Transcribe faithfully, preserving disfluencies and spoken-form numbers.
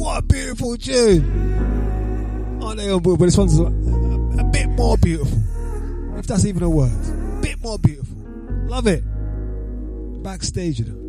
what a beautiful tune. Aren't they on board? But this one's a, a, a bit more beautiful. If that's even a word. A bit more beautiful. Love it. Backstage, you know.